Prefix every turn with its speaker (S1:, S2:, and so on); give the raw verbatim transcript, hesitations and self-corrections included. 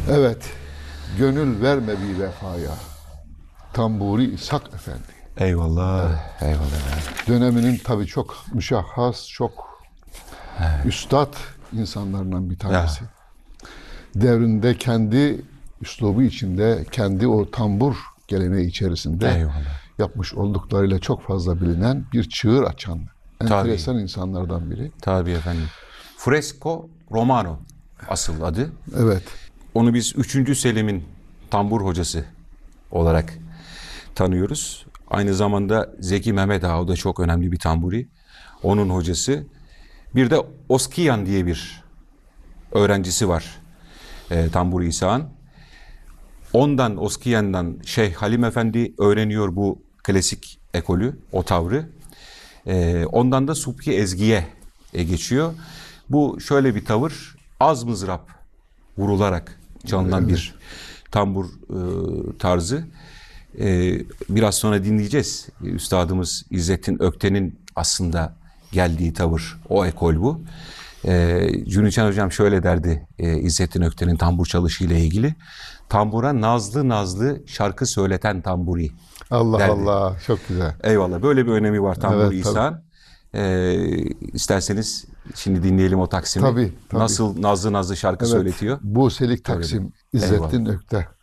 S1: Evet, gönül verme bir vefaya. Tamburi İshak Efendi.
S2: Eyvallah. Evet. Eyvallah.
S1: Döneminin tabii çok müşahhas, çok üstad insanlarından bir
S2: Ya.
S1: tanesi. Devrinde kendi üslubu içinde, kendi o tambur geleneği içerisinde
S2: Eyvallah.
S1: yapmış olduklarıyla çok fazla bilinen bir çığır açan,
S2: Tabii.
S1: enteresan insanlardan biri.
S2: Tabii efendim. Fresco Romano asıl adı.
S1: Evet,
S2: Onu biz üçüncü Selim'in tambur hocası olarak tanıyoruz. Aynı zamanda Zeki Mehmet Ağa, o da çok önemli bir tamburi. Onun hocası. Bir de Oskiyan diye bir öğrencisi var. E, tamburi İsa'nın. Ondan, Oskiyan'dan Şeyh Halim Efendi öğreniyor bu klasik ekolü, o tavrı. E, ondan da Subhi Ezgi'ye e, geçiyor. Bu şöyle bir tavır, az mızrap vurularak çalınan
S1: evet.
S2: bir tambur e, tarzı. E, biraz sonra dinleyeceğiz. E, Üstadımız İzzettin Ökten'in aslında geldiği tavır, o ekol bu. E, Cüneyt Hocam şöyle derdi e, İzzettin Ökten'in tambur çalışıyla ilgili. Tambura nazlı nazlı şarkı söyleten tamburi
S1: Allah
S2: derdi.
S1: Allah, çok güzel.
S2: Eyvallah. Böyle bir önemi var tamburi
S1: Evet, tabii.
S2: İsa'nın. E, isterseniz şimdi dinleyelim o Taksim'i.
S1: Tabii, tabii.
S2: Nasıl nazlı nazlı şarkı
S1: Evet,
S2: söyletiyor.
S1: Buselik
S2: Öyle de.
S1: Taksim,
S2: Eyvallah.
S1: İzzettin Ökte.